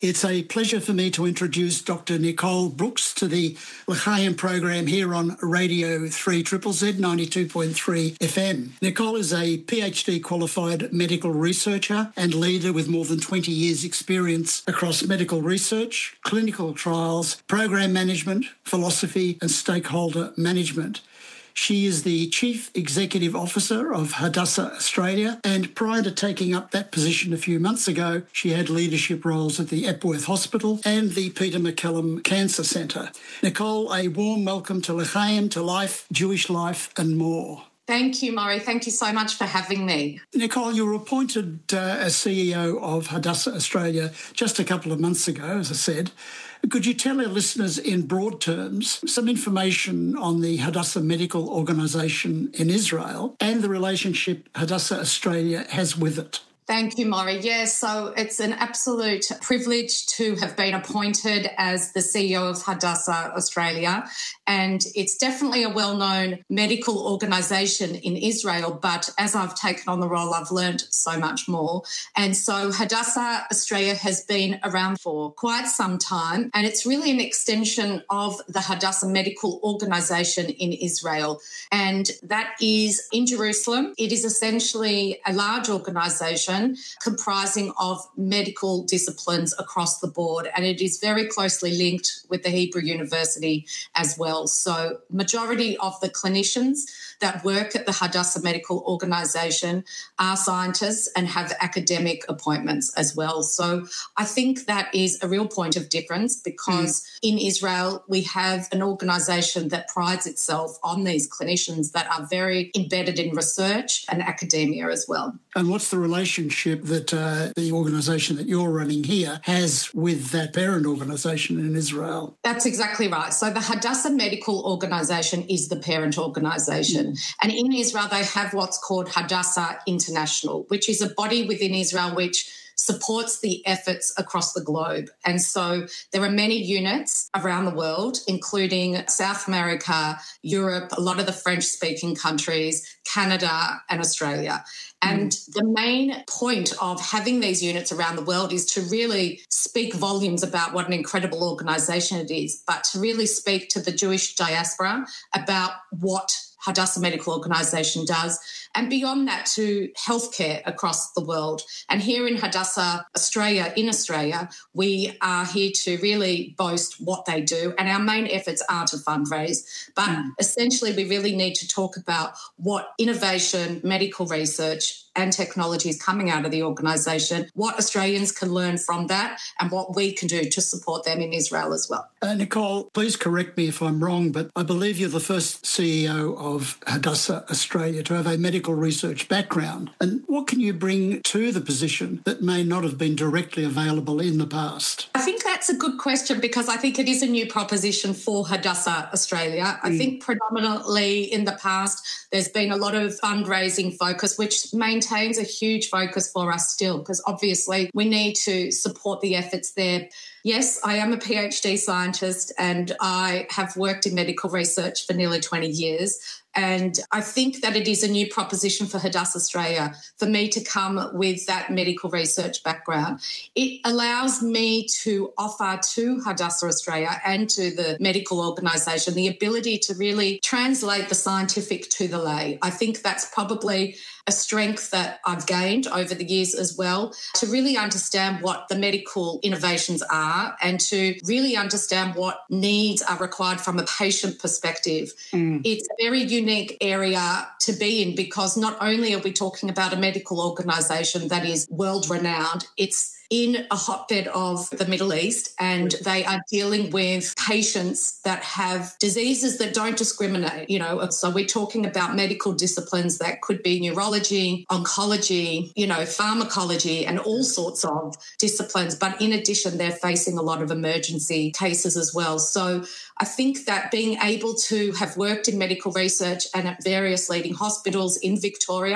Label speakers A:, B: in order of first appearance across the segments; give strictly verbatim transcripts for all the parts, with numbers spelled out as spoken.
A: It's a pleasure for me to introduce Doctor Nicole Brooks to the L'chaim program here on Radio three Z Z ninety-two point three F M. Nicole is a PhD qualified medical researcher and leader with more than twenty years experience across medical research, clinical trials, program management, philosophy and stakeholder management. She is the Chief Executive Officer of Hadassah Australia, and prior to taking up that position a few months ago, she had leadership roles at the Epworth Hospital and the Peter MacCallum Cancer Centre. Nicole, a warm welcome to L'chaim, to life, Jewish life and more.
B: Thank you, Maury. Thank you so much for having me.
A: Nicole, you were appointed uh, as C E O of Hadassah Australia just a couple of months ago, as I said. Could you tell our listeners in broad terms some information on the Hadassah Medical Organisation in Israel and the relationship Hadassah Australia has with it?
B: Thank you, Maury. Yes, so it's an absolute privilege to have been appointed as the C E O of Hadassah Australia, and it's definitely a well-known medical organisation in Israel, but as I've taken on the role, I've learned so much more. And so Hadassah Australia has been around for quite some time, and it's really an extension of the Hadassah Medical Organisation in Israel, and that is in Jerusalem. It is essentially a large organisation comprising of medical disciplines across the board, and it is very closely linked with the Hebrew University as well. So majority of the clinicians that work at the Hadassah Medical Organisation are scientists and have academic appointments as well. So I think that is a real point of difference because mm. in Israel we have an organisation that prides itself on these clinicians that are very embedded in research and academia as well.
A: And what's the relationship that uh, the organisation that you're running here has with that parent organisation in Israel?
B: That's exactly right. So the Hadassah Medical Organisation is the parent organisation. Mm. And in Israel, they have what's called Hadassah International, which is a body within Israel which supports the efforts across the globe. And so there are many units around the world, including South America, Europe, a lot of the French-speaking countries, Canada and Australia. And mm. the main point of having these units around the world is to really speak volumes about what an incredible organisation it is, but to really speak to the Jewish diaspora about what Hadassah Medical Organisation does, and beyond that to healthcare across the world. And here in Hadassah Australia, in Australia, we are here to really boast what they do, and our main efforts are to fundraise. But mm. essentially, we really need to talk about what innovation, medical research and technology is coming out of the organisation, what Australians can learn from that, and what we can do to support them in Israel as well.
A: Uh, Nicole, please correct me if I'm wrong, but I believe you're the first C E O of Hadassah Australia to have a medical research background. And what can you bring to the position that may not have been directly available in the past?
B: I think that's a good question because I think it is a new proposition for Hadassah Australia. I mm. think predominantly in the past there's been a lot of fundraising focus, which maintains a huge focus for us still, because obviously we need to support the efforts there. Yes, I am a PhD scientist and I have worked in medical research for nearly twenty years. And I think that it is a new proposition for Hadassah Australia for me to come with that medical research background. It allows me to offer to Hadassah Australia and to the medical organisation the ability to really translate the scientific to the lay. I think that's probably a strength that I've gained over the years as well, to really understand what the medical innovations are and to really understand what needs are required from a patient perspective. Mm. It's a very unique area to be in because not only are we talking about a medical organisation that is world-renowned, it's in a hotbed of the Middle East, and they are dealing with patients that have diseases that don't discriminate, you know. So we're talking about medical disciplines that could be neurology, oncology, you know, pharmacology and all sorts of disciplines. But in addition, they're facing a lot of emergency cases as well. So I think that being able to have worked in medical research and at various leading hospitals in Victoria,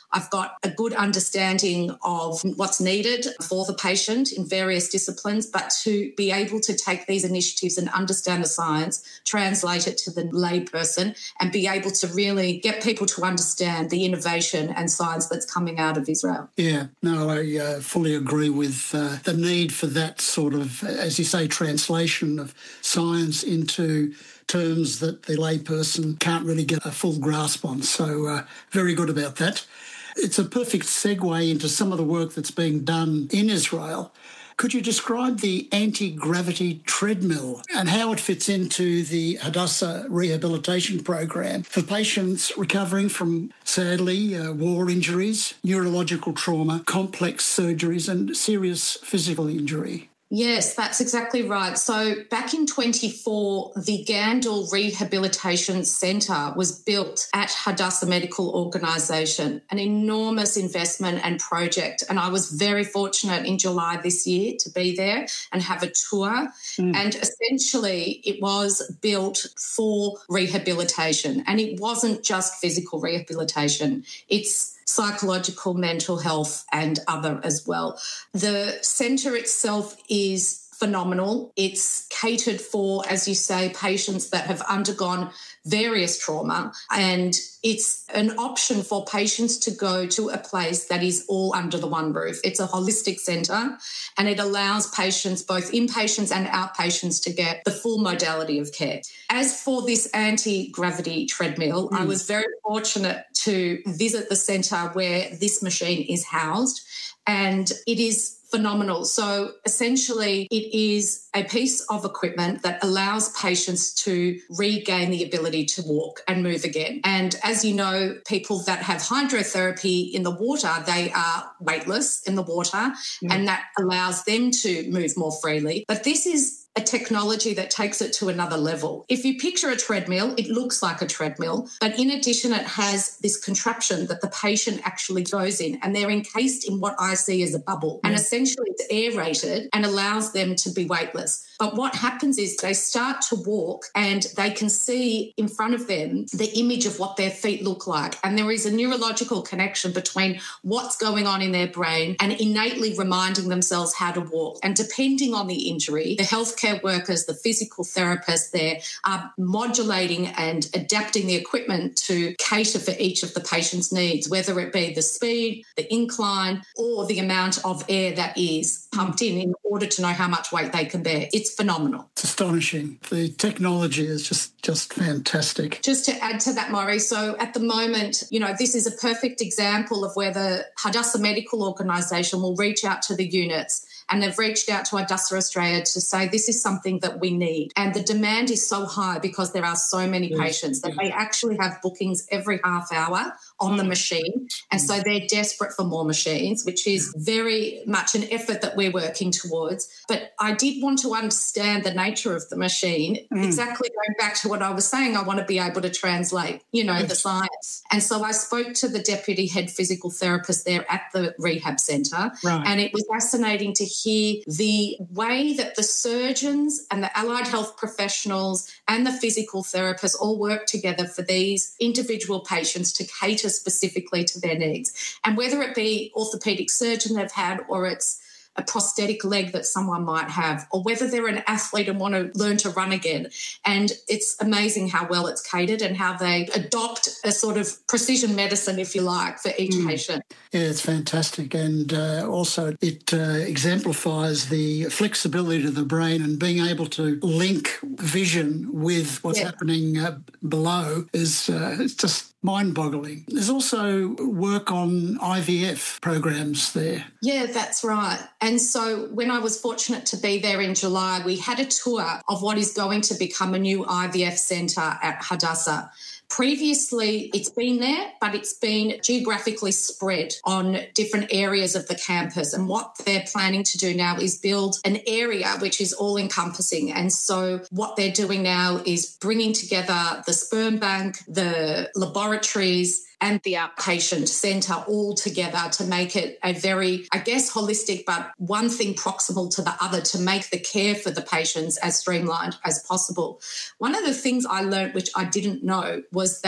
B: I've got a good understanding of what's needed for the patient in various disciplines, but to be able to take these initiatives and understand the science, translate it to the layperson, and be able to really get people to understand the innovation and science that's coming out of Israel.
A: Yeah, no, I uh, fully agree with uh, the need for that sort of, as you say, translation of science into terms that the layperson can't really get a full grasp on. So uh, very good about that. It's a perfect segue into some of the work that's being done in Israel. Could you describe the anti-gravity treadmill and how it fits into the Hadassah rehabilitation program for patients recovering from, sadly, uh, war injuries, neurological trauma, complex surgeries and serious physical injury?
B: Yes, that's exactly right. So back in twenty-four, the Gandel Rehabilitation Centre was built at Hadassah Medical Organisation, an enormous investment and project. And I was very fortunate in July this year to be there and have a tour. Mm. And essentially it was built for rehabilitation. And it wasn't just physical rehabilitation. It's psychological, mental health and other as well. The centre itself is phenomenal. It's catered for, as you say, patients that have undergone various trauma, and it's an option for patients to go to a place that is all under the one roof. It's a holistic centre and it allows patients, both inpatients and outpatients, to get the full modality of care. As for this anti-gravity treadmill, mm. I was very fortunate to visit the centre where this machine is housed, and it is phenomenal. So essentially it is a piece of equipment that allows patients to regain the ability to walk and move again. And as you know, people that have hydrotherapy in the water, they are weightless in the water, yeah. and that allows them to move more freely. But this is a technology that takes it to another level. If you picture a treadmill, it looks like a treadmill, but in addition, it has this contraption that the patient actually goes in, and they're encased in what I see as a bubble. And essentially it's aerated and allows them to be weightless. But what happens is they start to walk and they can see in front of them the image of what their feet look like. And there is a neurological connection between what's going on in their brain and innately reminding themselves how to walk. And depending on the injury, the healthcare workers, the physical therapists there are modulating and adapting the equipment to cater for each of the patient's needs, whether it be the speed, the incline, or the amount of air that is pumped in in order to know how much weight they can bear. It's phenomenal.
A: It's astonishing. The technology is just, just fantastic.
B: Just to add to that, Maury, so at the moment, you know, this is a perfect example of where the Hadassah Medical Organisation will reach out to the units, and they've reached out to Hadassah Australia to say this is something that we need. And the demand is so high because there are so many yes. patients that they actually have bookings every half hour on the machine. And so they're desperate for more machines, which is very much an effort that we're working towards. But I did want to understand the nature of the machine, mm. exactly going back to what I was saying. I want to be able to translate, you know, yes. the science. And so I spoke to the deputy head physical therapist there at the rehab centre, right. and it was fascinating to hear the way that the surgeons and the allied health professionals and the physical therapists all work together for these individual patients to cater specifically to their needs. And whether it be orthopaedic surgeon they've had, or it's a prosthetic leg that someone might have, or whether they're an athlete and want to learn to run again. And it's amazing how well it's catered and how they adopt a sort of precision medicine, if you like, for each mm. patient.
A: Yeah, it's fantastic. And uh, also it uh, exemplifies the flexibility of the brain, and being able to link vision with what's yeah. happening uh, below is uh, it's just mind-boggling. There's also work on I V F programs there.
B: Yeah, that's right. And so when I was fortunate to be there in July, we had a tour of what is going to become a new I V F centre at Hadassah. Previously, it's been there, but it's been geographically spread on different areas of the campus. And what they're planning to do now is build an area which is all-encompassing. And so what they're doing now is bringing together the sperm bank, the laboratories, and the outpatient centre all together to make it a very, I guess, holistic, but one thing proximal to the other, to make the care for the patients as streamlined as possible. One of the things I learned, which I didn't know, was that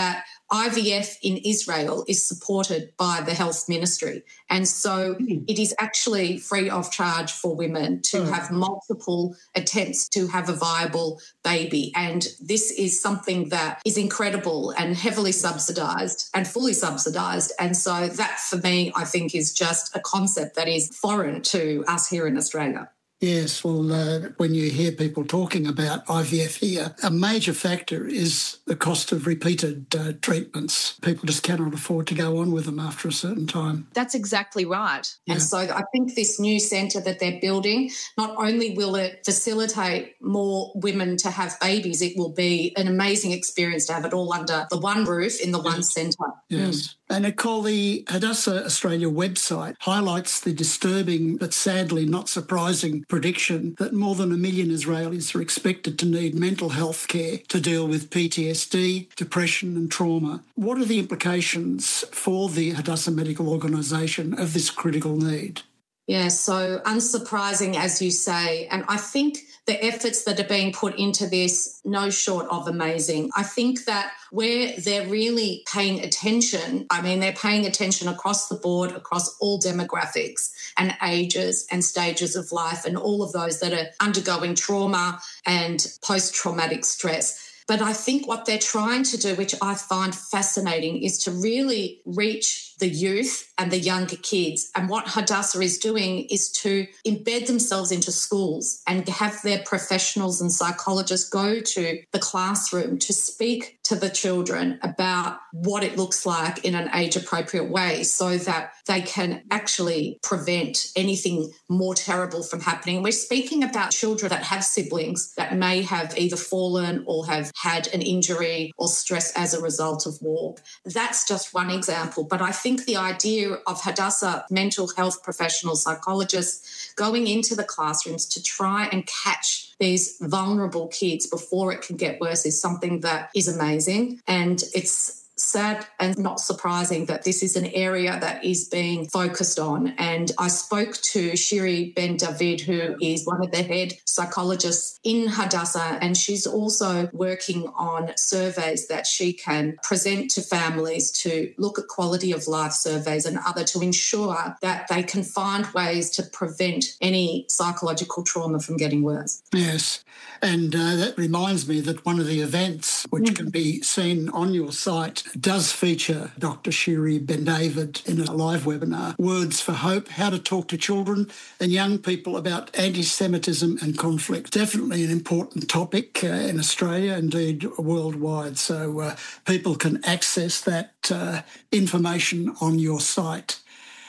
B: I V F in Israel is supported by the health ministry. And so mm. it is actually free of charge for women to oh. have multiple attempts to have a viable baby. And this is something that is incredible and heavily subsidised and fully subsidised. And so that, for me, I think is just a concept that is foreign to us here in Australia.
A: Yes, well, uh, when you hear people talking about I V F here, a major factor is the cost of repeated uh, treatments. People just cannot afford to go on with them after a certain time.
C: That's exactly right.
B: Yeah. And so I think this new centre that they're building, not only will it facilitate more women to have babies, it will be an amazing experience to have it all under the one roof in the yes. one centre.
A: Yes. Mm. And Nicole, the Hadassah Australia website highlights the disturbing but sadly not surprising prediction that more than a million Israelis are expected to need mental health care to deal with P T S D, depression and trauma. What are the implications for the Hadassah Medical Organisation of this critical need?
B: Yeah, so unsurprising, as you say, and I think the efforts that are being put into this, no short of amazing. I think that where they're really paying attention, I mean, they're paying attention across the board, across all demographics and ages and stages of life and all of those that are undergoing trauma and post-traumatic stress. But I think what they're trying to do, which I find fascinating, is to really reach the youth and the younger kids. And what Hadassah is doing is to embed themselves into schools and have their professionals and psychologists go to the classroom to speak to the children about what it looks like in an age-appropriate way so that they can actually prevent anything more terrible from happening. We're speaking about children that have siblings that may have either fallen or have had an injury or stress as a result of war. That's just one example. But I think the idea of Hadassah mental health professionals, psychologists going into the classrooms to try and catch these vulnerable kids before it can get worse is something that is amazing. And it's sad and not surprising that this is an area that is being focused on. And I spoke to Shiri Ben David, who is one of the head psychologists in Hadassah, and she's also working on surveys that she can present to families to look at quality of life surveys and other to ensure that they can find ways to prevent any psychological trauma from getting worse.
A: Yes, and uh, that reminds me that one of the events which mm-hmm. can be seen on your site does feature Doctor Shiri Ben David in a live webinar, Words for Hope, How to Talk to Children and Young People About Anti-Semitism and Conflict. Definitely an important topic uh, in Australia, indeed worldwide, so uh, people can access that uh, information on your site.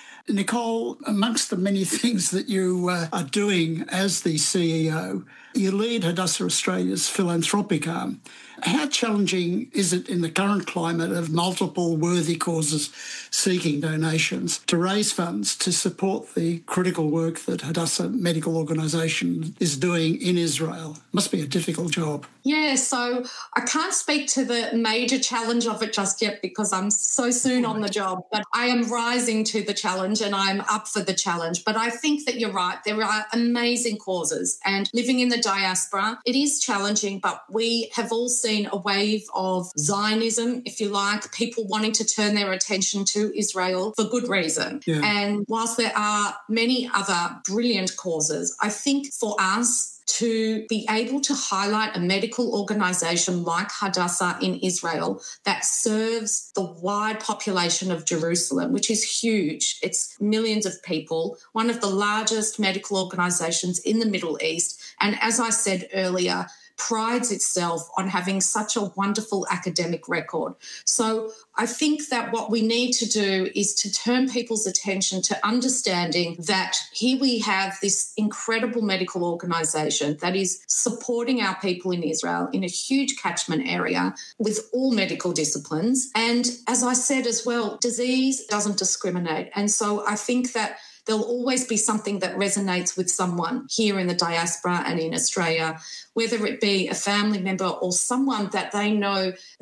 A: Nicole, amongst the many things that you uh, are doing as the C E O, you lead Hadassah Australia's philanthropic arm. How challenging is it in the current climate of multiple worthy causes seeking donations to raise funds to support the critical work that Hadassah Medical Organisation is doing in Israel? Must be a difficult job.
B: Yeah, so I can't speak to the major challenge of it just yet because I'm so soon right. on the job, but I am rising to the challenge and I'm up for the challenge. But I think that you're right. There are amazing causes, and living in the diaspora, it is challenging, but we have all seen a wave of Zionism, if you like, people wanting to turn their attention to Israel for good reason. Yeah. And whilst there are many other brilliant causes, I think for us, to be able to highlight a medical organisation like Hadassah in Israel that serves the wide population of Jerusalem, which is huge. It's millions of people, one of the largest medical organisations in the Middle East. And as I said earlier, prides itself on having such a wonderful academic record. So I think that what we need to do is to turn people's attention to understanding that here we have this incredible medical organisation that is supporting our people in Israel in a huge catchment area with all medical disciplines. And as I said as well, disease doesn't discriminate. And so I think that there'll always be something that resonates with someone here in the diaspora and in Australia, whether it be a family member or someone that they know that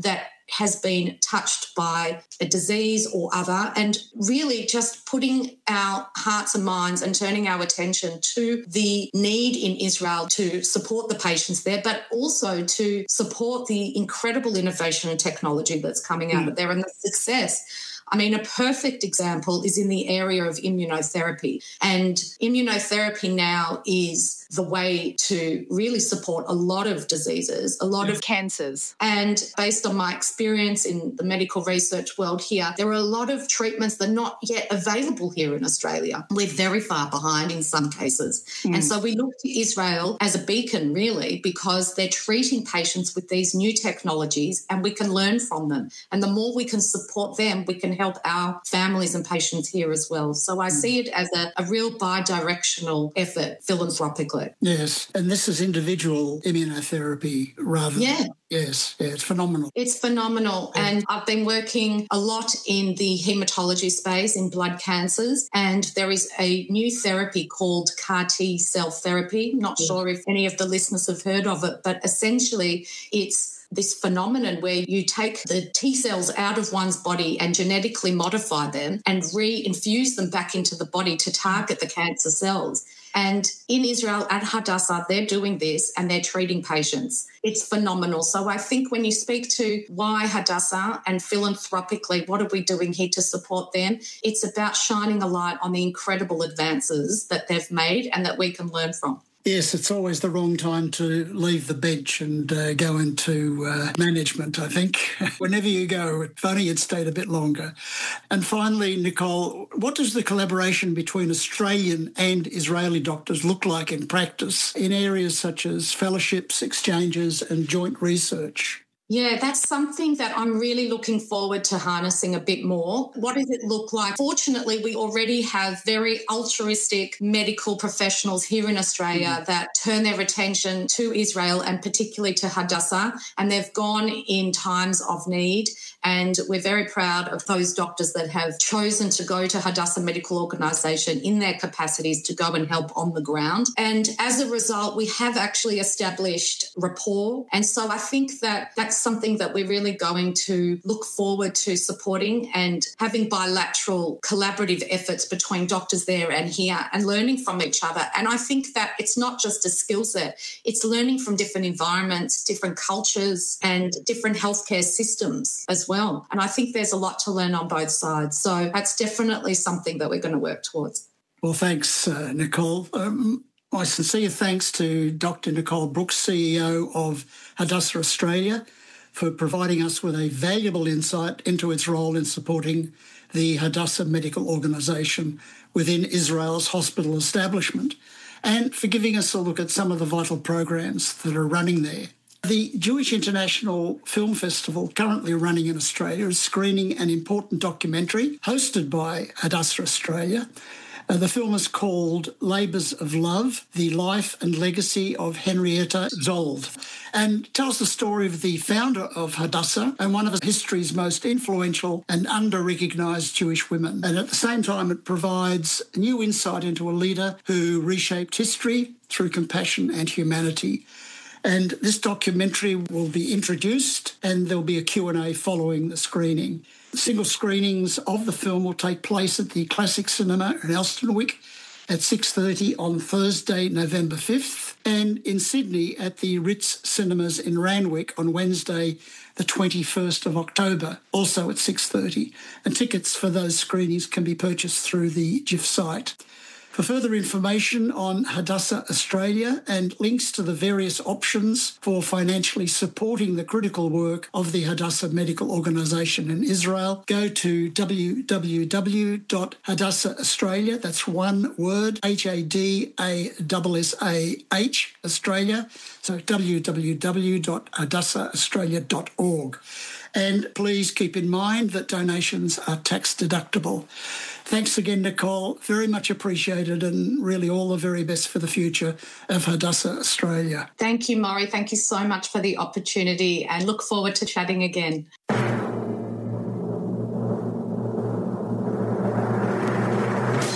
B: has been touched by a disease or other, and really just putting our hearts and minds and turning our attention to the need in Israel to support the patients there, but also to support the incredible innovation and technology that's coming out mm. of there and the success. I mean, a perfect example is in the area of immunotherapy. And immunotherapy now is the way to really support a lot of diseases, a lot of
C: cancers.
B: And based on my experience in the medical research world here, there are a lot of treatments that are not yet available here in Australia. We're very far behind in some cases. Mm. And so we look to Israel as a beacon, really, because they're treating patients with these new technologies and we can learn from them. And the more we can support them, we can help our families and patients here as well. So I mm. see it as a, a real bi-directional effort philanthropically.
A: Yes, and this is individual immunotherapy rather
B: yeah.
A: than... Yes, yeah, it's phenomenal.
B: It's phenomenal. Yeah. And I've been working a lot in the haematology space, in blood cancers, and there is a new therapy called C A R T cell therapy. Not yeah. sure if any of the listeners have heard of it, but essentially it's this phenomenon where you take the T cells out of one's body and genetically modify them and re-infuse them back into the body to target the cancer cells. And in Israel at Hadassah, they're doing this and they're treating patients. It's phenomenal. So I think when you speak to why Hadassah and philanthropically, what are we doing here to support them? It's about shining a light on the incredible advances that they've made and that we can learn from.
A: Yes, it's always the wrong time to leave the bench and uh, go into uh, management, I think. Whenever you go, if only you'd stayed a bit longer. And finally, Nicole, what does the collaboration between Australian and Israeli doctors look like in practice in areas such as fellowships, exchanges and joint research?
B: Yeah, that's something that I'm really looking forward to harnessing a bit more. What does it look like? Fortunately, we already have very altruistic medical professionals here in Australia mm-hmm. that turn their attention to Israel and particularly to Hadassah, and they've gone in times of need. And we're very proud of those doctors that have chosen to go to Hadassah Medical Organisation in their capacities to go and help on the ground. And as a result, we have actually established rapport. And so I think that that's something that we're really going to look forward to supporting and having bilateral collaborative efforts between doctors there and here and learning from each other. And I think that it's not just a skill set, it's learning from different environments, different cultures and different healthcare systems as well. And I think there's a lot to learn on both sides. So that's definitely something that we're going to work towards.
A: Well, thanks, uh, Nicole. Um, my sincere thanks to Doctor Nicole Brooks, C E O of Hadassah Australia, for providing us with a valuable insight into its role in supporting the Hadassah Medical Organisation within Israel's hospital establishment, and for giving us a look at some of the vital programs that are running there. The Jewish International Film Festival, currently running in Australia, is screening an important documentary hosted by Hadassah Australia. Uh, the film is called Labours of Love, The Life and Legacy of Henrietta Zold, and tells the story of the founder of Hadassah and one of history's most influential and under-recognised Jewish women. And at the same time, it provides new insight into a leader who reshaped history through compassion and humanity. And this documentary will be introduced and there'll be a Q and A following the screening. Single screenings of the film will take place at the Classic Cinema in Elsternwick at six thirty on Thursday, November fifth, and in Sydney at the Ritz Cinemas in Randwick on Wednesday, the twenty-first of October, also at six thirty. And tickets for those screenings can be purchased through the G I F site. For further information on Hadassah Australia and links to the various options for financially supporting the critical work of the Hadassah Medical Organisation in Israel, go to w w w dot hadassah australia, that's one word, H A D A S S A H, Australia, so w w w dot hadassah australia dot org. And please keep in mind that donations are tax deductible. Thanks again, Nicole. Very much appreciated, and really all the very best for the future of Hadassah Australia.
B: Thank you, Maury. Thank you so much for the opportunity and look forward to chatting again.
D: To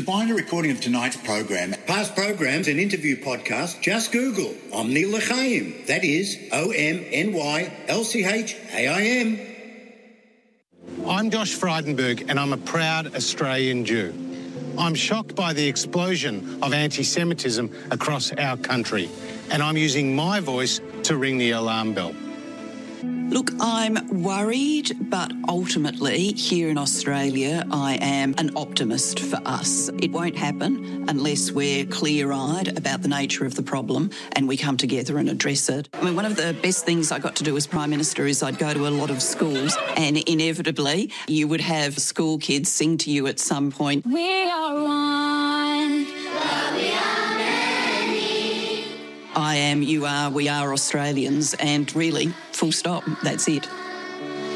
C: To find a recording of tonight's program, past programs and interview podcasts, just Google Omni L'chaim. That is O M N Y L C H A I M.
D: I'm Josh Frydenberg and I'm a proud Australian Jew. I'm shocked by the explosion of anti-Semitism across our country, and I'm using my voice to ring the alarm bell.
E: Look, I'm worried, but ultimately here in Australia, I am an optimist for us. It won't happen unless we're clear-eyed about the nature of the problem and we come together and address it. I mean, one of the best things I got to do as Prime Minister is I'd go to a lot of schools and inevitably you would have school kids sing to you at some point, "We are one, but we are many." I am, you are, we are Australians, and really, full stop, that's it.